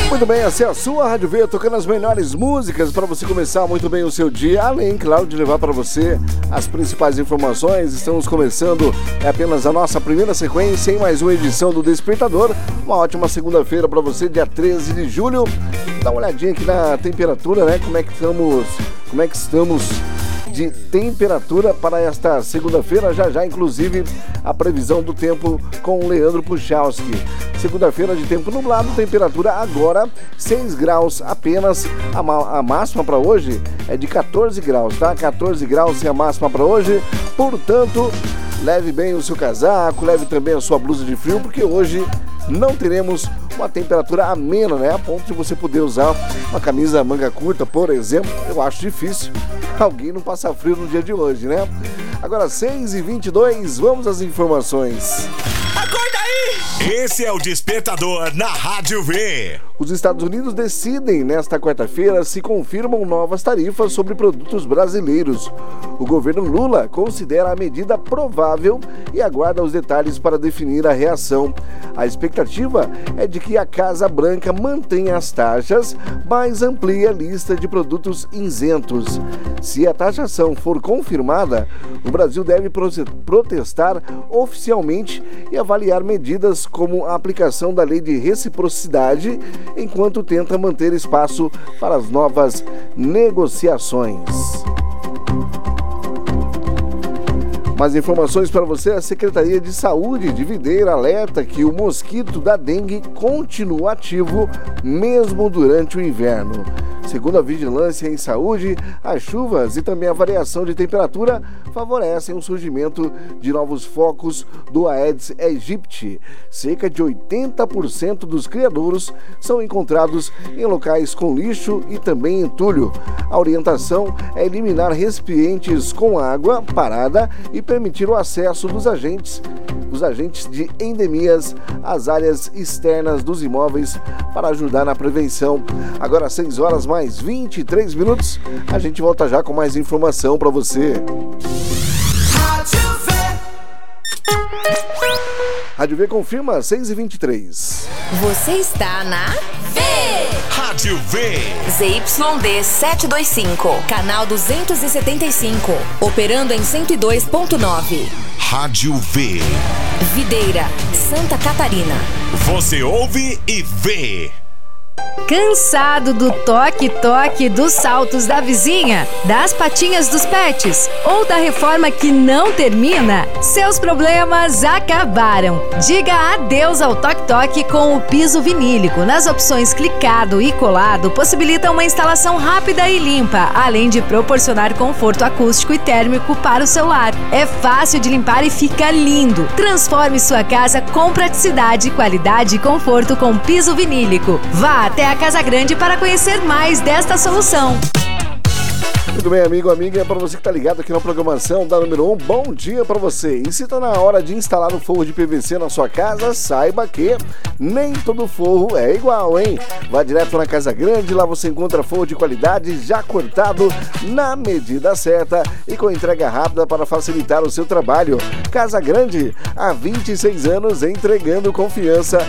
Muito bem, essa é a sua Rádio V, tocando as melhores músicas para você começar muito bem o seu dia, além, claro, de levar para você as principais informações. Estamos começando apenas a nossa primeira sequência em mais uma edição do Despertador. Uma ótima segunda-feira para você, dia 13 de julho. Dá uma olhadinha aqui na temperatura, né? Como é que estamos de temperatura para esta segunda-feira, já inclusive a previsão do tempo com o Leandro Puchalski. Segunda-feira de tempo nublado, temperatura agora 6 graus apenas, a máxima para hoje é de 14 graus, tá? 14 graus é a máxima para hoje, portanto, leve bem o seu casaco, leve também a sua blusa de frio, porque hoje não teremos uma temperatura amena, né? A ponto de você poder usar uma camisa manga curta, por exemplo. Eu acho difícil alguém não passar frio no dia de hoje, né? Agora 6h22, vamos às informações. Acorda aí! Esse é o Despertador na Rádio V. Os Estados Unidos decidem nesta quarta-feira se confirmam novas tarifas sobre produtos brasileiros. O governo Lula considera a medida provável e aguarda os detalhes para definir a reação. A expectativa é de que a Casa Branca mantenha as taxas, mas amplie a lista de produtos isentos. Se a taxação for confirmada, o Brasil deve protestar oficialmente e avaliar medidas como a aplicação da lei de reciprocidade, enquanto tenta manter espaço para as novas negociações. Mais informações para você, a Secretaria de Saúde de Videira alerta que o mosquito da dengue continua ativo mesmo durante o inverno. Segundo a Vigilância em Saúde, as chuvas e também a variação de temperatura favorecem o surgimento de novos focos do Aedes aegypti. Cerca de 80% dos criadouros são encontrados em locais com lixo e também entulho. A orientação é eliminar recipientes com água parada e permitir o acesso dos agentes de endemias às áreas externas dos imóveis para ajudar na prevenção. Agora 6 horas mais 23 minutos, a gente volta já com mais informação para você. Rádio V confirma 6h23. Você está na V. Rádio V. ZYD 725, canal 275, operando em 102.9. Rádio V. Videira, Santa Catarina. Você ouve e vê. Cansado do toque-toque dos saltos da vizinha, das patinhas dos pets ou da reforma que não termina? Seus problemas acabaram. Diga adeus ao toque-toque com o piso vinílico. Nas opções clicado e colado, possibilita uma instalação rápida e limpa, além de proporcionar conforto acústico e térmico para o seu lar. É fácil de limpar e fica lindo. Transforme sua casa com praticidade, qualidade e conforto com piso vinílico. Vá até a Casa Grande para conhecer mais desta solução. Muito bem, amigo, amiga, para você que tá ligado aqui na programação da número 1, bom dia para você. E se tá na hora de instalar um forro de PVC na sua casa, saiba que nem todo forro é igual, hein? Vá direto na Casa Grande, lá você encontra forro de qualidade já cortado na medida certa e com entrega rápida para facilitar o seu trabalho. Casa Grande, há 26 anos entregando confiança